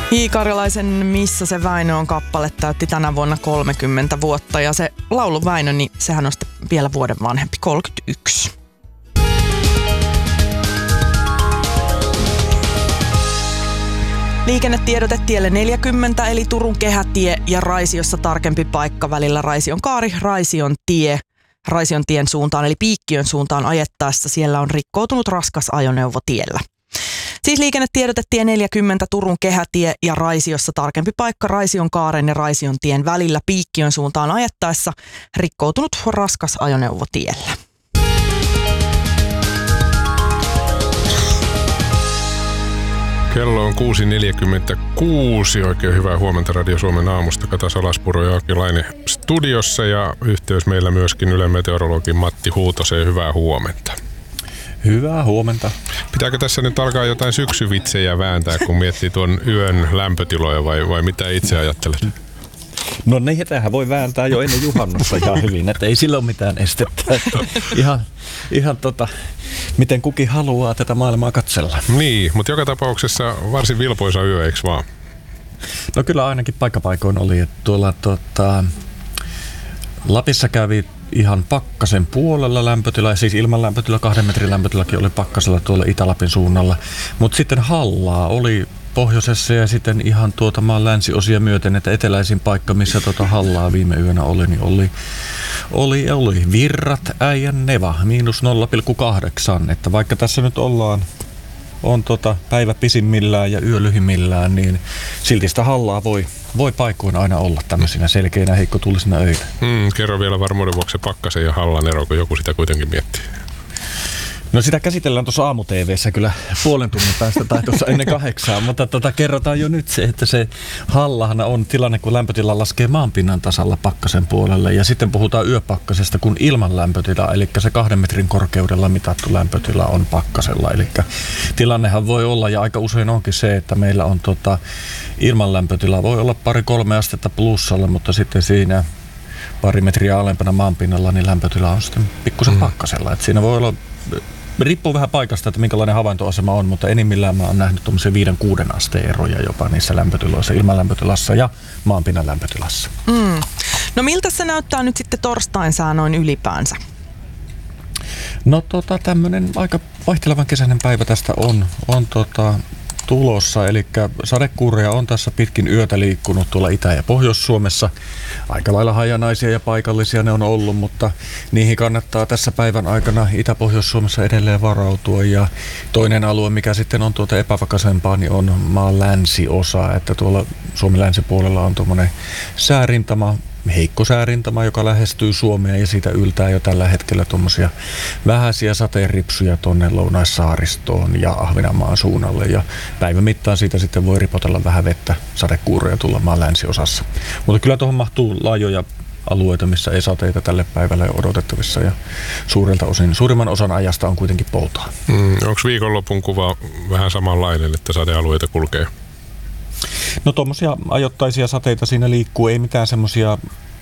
Karjalaisen Missä se Väinö on kappale täytti tänä vuonna 30 vuotta ja se laulu Väinö, niin sehän on sitten vielä vuoden vanhempi, 31. Liikennetiedote tielle 40 eli Turun kehätie ja Raisiossa tarkempi paikka välillä Raision kaari, Raision tie. Raision tien suuntaan eli Piikkiön suuntaan ajettaessa siellä on rikkoutunut raskas ajoneuvo tiellä. Siis liikennetiedote tie 40 Turun kehätie ja Raisiossa tarkempi paikka Raision kaaren ja Raision tien välillä Piikkiön suuntaan ajettaessa rikkoutunut raskas ajoneuvo tiellä. Kello on 6.46. Oikein hyvää huomenta Radio Suomen aamusta. Kata Salaspuro ja Aki Laine studiossa ja yhteys meillä myöskin Ylen meteorologin Matti Huutoseen. Hyvää huomenta. Hyvää huomenta. Pitääkö tässä nyt alkaa jotain syksyvitsejä vääntää, kun miettii tuon yön lämpötiloja vai mitä itse ajattelet? No tähän voi vääntää jo ennen juhannusta ihan hyvin, että ei sillä ole mitään estettä. Ihan miten kukin haluaa tätä maailmaa katsella. Niin, mutta joka tapauksessa varsin vilpoisa yö, eikö vaan? No kyllä ainakin paikkapaikoin oli, että tuolla Lapissa kävi ihan pakkasen puolella lämpötila, siis ilman lämpötila, 2 metrin lämpötilakin oli pakkasella tuolla Itä-Lapin suunnalla. Mutta sitten Hallaa oli pohjoisessa ja sitten ihan maan länsiosia myöten, että eteläisin paikka, missä Hallaa viime yönä oli, niin oli Virrat, Äijän, Neva, -0,8. Että vaikka tässä nyt on päivä pisimmillään ja yö lyhimmillään, niin silti sitä Hallaa voi paikoin aina olla tämmöisinä selkeinä heikkotuulisina öinä. Kerro vielä varmuuden vuoksi pakkasen ja Hallan ero, kun joku sitä kuitenkin miettii. No sitä käsitellään tuossa aamu-tv:ssä kyllä puolen tunnin päästä tai tuossa ennen 8, mutta kerrotaan jo nyt se, että se Hallahan on tilanne, kun lämpötila laskee maanpinnan tasalla pakkasen puolelle ja sitten puhutaan yöpakkasesta, kun ilman lämpötila, eli se 2 metrin korkeudella mitattu lämpötila on pakkasella. Eli tilannehan voi olla ja aika usein onkin se, että meillä on ilman lämpötila voi olla 2-3 astetta plussalla, mutta sitten siinä pari metriä alempana maanpinnalla niin lämpötila on sitten pikkusen pakkasella. Et siinä voi olla riippuu vähän paikasta, että minkälainen havaintoasema on, mutta enimmillään mä oon nähnyt tuommoisia 5-6 asteen eroja jopa niissä lämpötiloissa, ilmanlämpötilassa ja maanpinnan lämpötilassa. No miltä se näyttää nyt sitten torstain sää noin ylipäänsä? No tämmönen aika vaihtelevan kesäinen päivä tästä on tulossa, eli sadekuureja on tässä pitkin yötä liikkunut tuolla Itä- ja Pohjois-Suomessa. Aika lailla hajanaisia ja paikallisia ne on ollut, mutta niihin kannattaa tässä päivän aikana Itä-Pohjois-Suomessa edelleen varautua. Ja toinen alue, mikä sitten on epävakaisempaa, niin on maan länsiosa, että tuolla Suomen länsipuolella on tuommoinen säärintama, heikko säärintama, joka lähestyy Suomea ja siitä yltää jo tällä hetkellä tuommoisia vähäisiä sateenripsuja tuonne Lounaissaaristoon ja Ahvenanmaan suunnalle ja päivän mittaan siitä sitten voi ripotella vähän vettä, sadekuuroja tulla maan länsiosassa. Mutta kyllä tuohon mahtuu laajoja alueita, missä ei sateita tälle päivälle ole odotettavissa ja suurimman osan ajasta on kuitenkin poutaa. Onko viikonlopun kuva vähän samanlainen, että sadealueita kulkee? No tuommoisia ajoittaisia sateita siinä liikkuu, ei mitään semmoisia